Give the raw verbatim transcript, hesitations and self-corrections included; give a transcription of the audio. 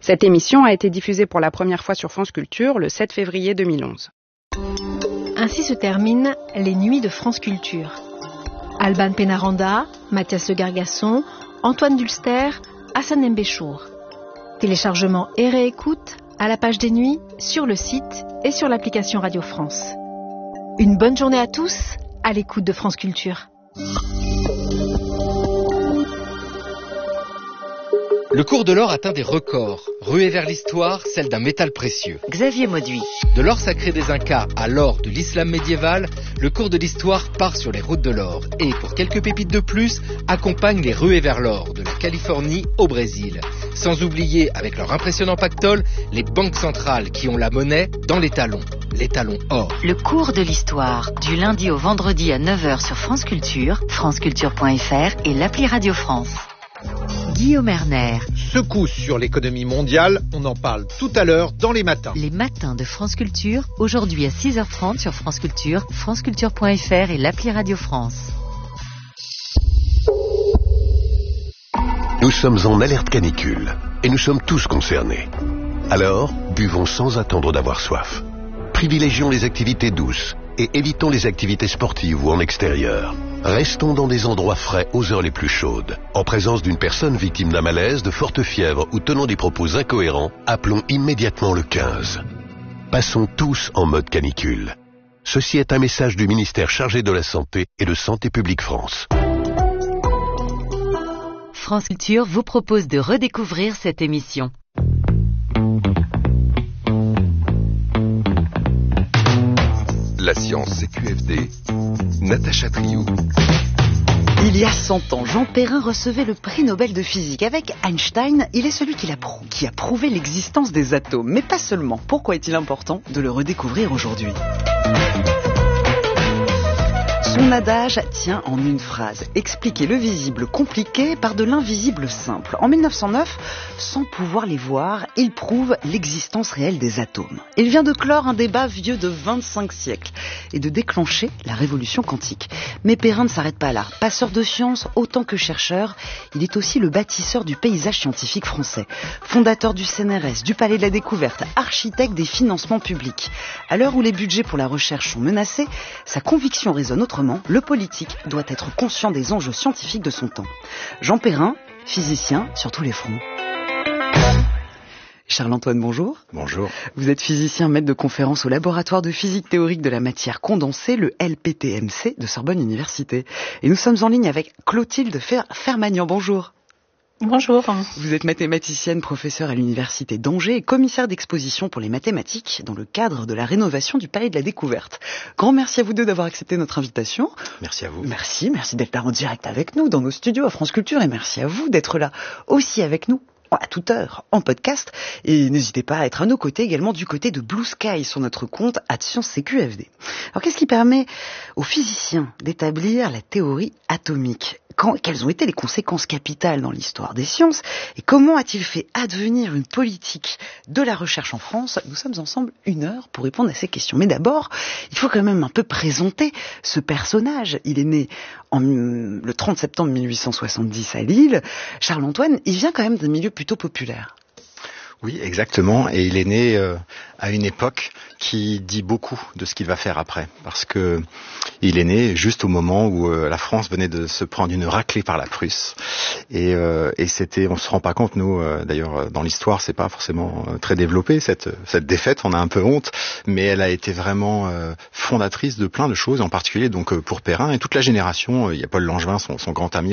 Cette émission a été diffusée pour la première fois sur France Culture le sept février deux mille onze. Ainsi se terminent les Nuits de France Culture. Alban Pénaranda, Mathias Le Gargasson, Antoine Dulster, Hassan Mbéchour. Téléchargement et réécoute à la page des Nuits, sur le site et sur l'application Radio France. Une bonne journée à tous, à l'écoute de France Culture. Le cours de l'or atteint des records. Ruée vers l'histoire, celle d'un métal précieux. Xavier Mauduit. De l'or sacré des Incas à l'or de l'islam médiéval, le cours de l'histoire part sur les routes de l'or. Et pour quelques pépites de plus, accompagne les ruées vers l'or, de la Californie au Brésil. Sans oublier, avec leur impressionnant pactole, les banques centrales qui ont la monnaie dans les talons. Les talons or. Le cours de l'histoire, du lundi au vendredi à neuf heures sur France Culture, franceculture point f r et l'appli Radio France. Guillaume Erner. Secousse sur l'économie mondiale, on en parle tout à l'heure dans les matins. Les matins de France Culture, aujourd'hui à six heures trente sur France Culture, franceculture point f r et l'appli Radio France. Nous sommes en alerte canicule et nous sommes tous concernés. Alors, buvons sans attendre d'avoir soif. Privilégions les activités douces et évitons les activités sportives ou en extérieur. Restons dans des endroits frais aux heures les plus chaudes. En présence d'une personne victime d'un malaise, de forte fièvre ou tenant des propos incohérents, appelons immédiatement le quinze. Passons tous en mode canicule. Ceci est un message du ministère chargé de la Santé et de Santé publique France. France Culture vous propose de redécouvrir cette émission. La science, c'est Q F D. Natacha Triou. Il y a cent ans, Jean Perrin recevait le prix Nobel de physique. Avec Einstein, il est celui qui a, prou- qui a prouvé l'existence des atomes. Mais pas seulement. Pourquoi est-il important de le redécouvrir aujourd'hui ? Son adage tient en une phrase. Expliquer le visible compliqué par de l'invisible simple. En mille neuf cent neuf, sans pouvoir les voir, il prouve l'existence réelle des atomes. Il vient de clore un débat vieux de vingt-cinq siècles et de déclencher la révolution quantique. Mais Perrin ne s'arrête pas là. Passeur de sciences autant que chercheur, il est aussi le bâtisseur du paysage scientifique français. Fondateur du C N R S, du Palais de la Découverte, architecte des financements publics. À l'heure où les budgets pour la recherche sont menacés, sa conviction résonne autrement. Le politique doit être conscient des enjeux scientifiques de son temps. Jean Perrin, physicien sur tous les fronts. Charles-Antoine, bonjour. Bonjour. Vous êtes physicien, maître de conférence au laboratoire de physique théorique de la matière condensée, le L P T M C de Sorbonne Université. Et nous sommes en ligne avec Clotilde Fer- Fermagnan. Bonjour. Bonjour. Vous êtes mathématicienne, professeure à l'université d'Angers et commissaire d'exposition pour les mathématiques dans le cadre de la rénovation du Palais de la Découverte. Grand merci à vous deux d'avoir accepté notre invitation. Merci à vous. Merci, merci d'être là en direct avec nous dans nos studios à France Culture et merci à vous d'être là aussi avec nous à toute heure en podcast. Et n'hésitez pas à être à nos côtés également du côté de Blue Sky sur notre compte Sciences C Q F D. Alors qu'est-ce qui permet aux physiciens d'établir la théorie atomique ? Quand, quelles ont été les conséquences capitales dans l'histoire des sciences et comment a-t-il fait advenir une politique de la recherche en France ? Nous sommes ensemble une heure pour répondre à ces questions. Mais d'abord, il faut quand même un peu présenter ce personnage. Il est né en, le trente septembre mille huit cent soixante-dix à Lille. Charles-Antoine, il vient quand même d'un milieu plutôt populaire. Oui, exactement. Et il est né euh, à une époque qui dit beaucoup de ce qu'il va faire après. Parce que il est né juste au moment où euh, la France venait de se prendre une raclée par la Prusse. Et, euh, et c'était, on se rend pas compte, nous, euh, d'ailleurs, dans l'histoire, c'est pas forcément euh, très développé, cette, cette défaite, on a un peu honte. Mais elle a été vraiment euh, fondatrice de plein de choses, en particulier donc euh, pour Perrin et toute la génération. Euh, il y a Paul Langevin, son, son grand ami